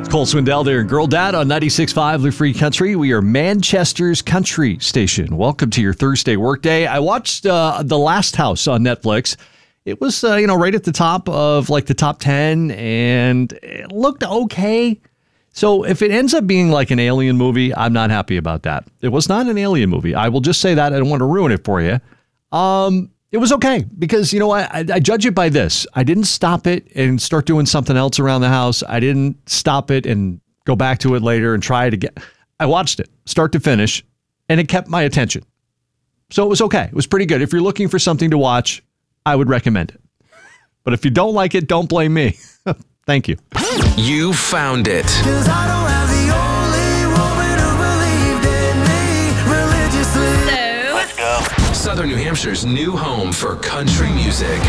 Cole Swindell there, Girl Dad on 96.5 The Free Country. We are Manchester's country station. Welcome to your Thursday workday. I watched The Last House on Netflix. It was, right at the top of the top 10, and it looked okay. So if it ends up being like an alien movie, I'm not happy about that. It was not an alien movie. I will just say that. I don't want to ruin it for you. It was okay because, you know what? I judge it by this. I didn't stop it and start doing something else around the house. I didn't stop it and go back to it later and try it again. I watched it start to finish, and it kept my attention. So it was okay. It was pretty good. If you're looking for something to watch, I would recommend it. But if you don't like it, don't blame me. Thank you. You found it. Southern New Hampshire's new home for country music.